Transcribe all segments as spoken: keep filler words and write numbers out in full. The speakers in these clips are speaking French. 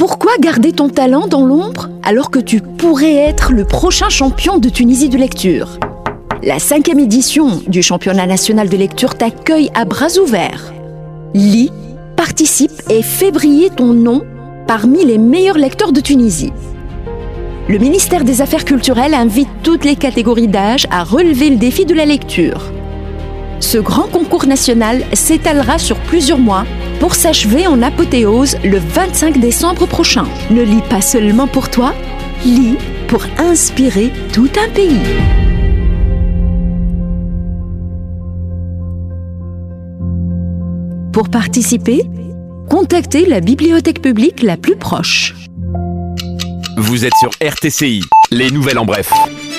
Pourquoi garder ton talent dans l'ombre alors que tu pourrais être le prochain champion de Tunisie de lecture ? La cinquième édition du championnat national de lecture t'accueille à bras ouverts. Lis, participe et fais briller ton nom parmi les meilleurs lecteurs de Tunisie. Le ministère des Affaires culturelles invite toutes les catégories d'âge à relever le défi de la lecture. Ce grand concours national s'étalera sur plusieurs mois pour s'achever en apothéose le vingt-cinq décembre prochain. Ne lis pas seulement pour toi, lis pour inspirer tout un pays. Pour participer, contactez la bibliothèque publique la plus proche. Vous êtes sur R T C I, les nouvelles en bref.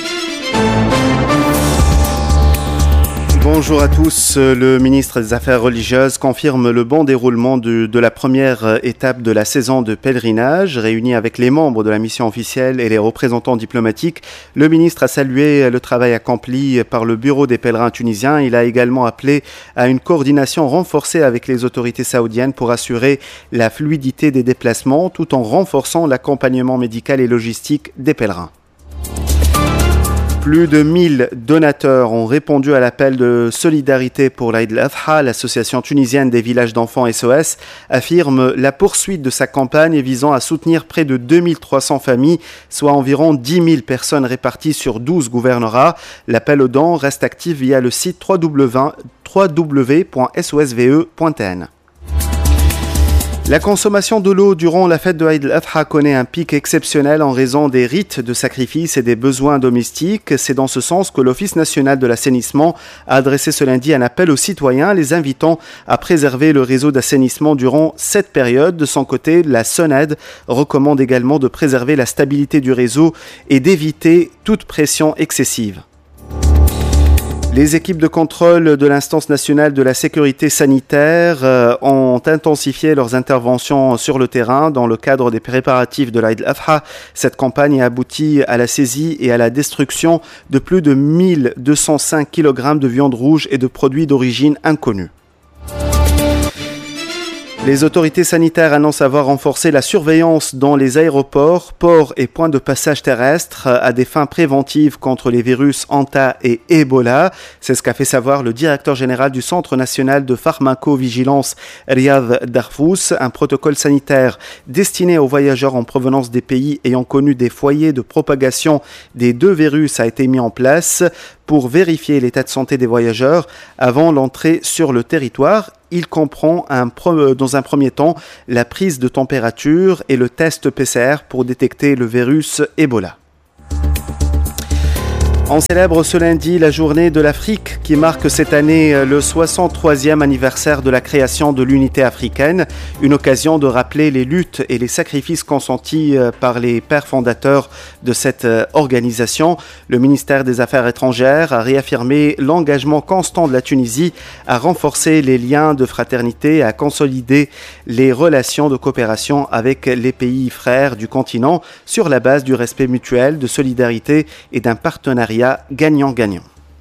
Bonjour à tous. Le ministre des Affaires religieuses confirme le bon déroulement de, de la première étape de la saison de pèlerinage. Réuni avec les membres de la mission officielle et les représentants diplomatiques, le ministre a salué le travail accompli par le bureau des pèlerins tunisiens. Il a également appelé à une coordination renforcée avec les autorités saoudiennes pour assurer la fluidité des déplacements tout en renforçant l'accompagnement médical et logistique des pèlerins. Plus de mille donateurs ont répondu à l'appel de solidarité pour l'Aïd al-Adha. L'association tunisienne des villages d'enfants S O S affirme la poursuite de sa campagne visant à soutenir près de deux mille trois cents familles, soit environ dix mille personnes réparties sur douze gouvernorats. L'appel aux dons reste actif via le site w w w point s o s v e point t n. La consommation de l'eau durant la fête de Aïd al-Adha connaît un pic exceptionnel en raison des rites de sacrifice et des besoins domestiques. C'est dans ce sens que l'Office national de l'assainissement a adressé ce lundi un appel aux citoyens, les invitant à préserver le réseau d'assainissement durant cette période. De son côté, la SONAD recommande également de préserver la stabilité du réseau et d'éviter toute pression excessive. Les équipes de contrôle de l'instance nationale de la sécurité sanitaire euh, ont intensifié leurs interventions sur le terrain dans le cadre des préparatifs de l'Aïd al-Adha. Cette campagne a abouti à la saisie et à la destruction de plus de mille deux cent cinq kilogrammes de viande rouge et de produits d'origine inconnue. Les autorités sanitaires annoncent avoir renforcé la surveillance dans les aéroports, ports et points de passage terrestres à des fins préventives contre les virus Hanta et Ebola. C'est ce qu'a fait savoir le directeur général du Centre national de pharmacovigilance, Riyad Darfous. Un protocole sanitaire destiné aux voyageurs en provenance des pays ayant connu des foyers de propagation des deux virus a été mis en place pour vérifier l'état de santé des voyageurs avant l'entrée sur le territoire. Il comprend un, dans un premier temps la prise de température et le test P C R pour détecter le virus Ebola. On célèbre ce lundi la journée de l'Afrique qui marque cette année le soixante-troisième anniversaire de la création de l'unité africaine, une occasion de rappeler les luttes et les sacrifices consentis par les pères fondateurs de cette organisation. Le ministère des Affaires étrangères a réaffirmé l'engagement constant de la Tunisie à renforcer les liens de fraternité et à consolider les relations de coopération avec les pays frères du continent sur la base du respect mutuel, de solidarité et d'un partenariat gagnant-gagnant.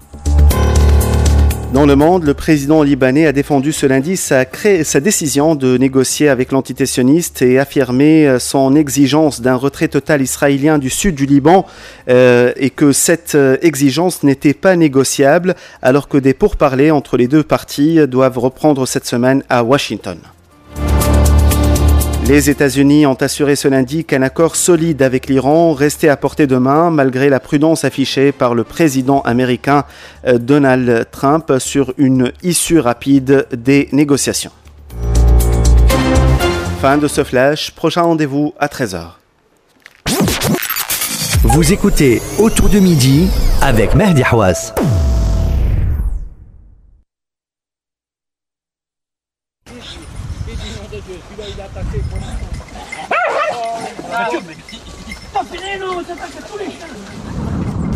Dans le monde, le président libanais a défendu ce lundi sa, cré... sa décision de négocier avec l'entité sioniste et affirmé son exigence d'un retrait total israélien du sud du Liban euh, et que cette exigence n'était pas négociable alors que des pourparlers entre les deux parties doivent reprendre cette semaine à Washington. Les États-Unis ont assuré ce lundi qu'un accord solide avec l'Iran restait à portée de main malgré la prudence affichée par le président américain Donald Trump sur une issue rapide des négociations. Fin de ce flash, prochain rendez-vous à treize heures. Vous écoutez Autour de midi avec Mehdi Hawass. Pas fini, non, c'est pas que tous les chiens.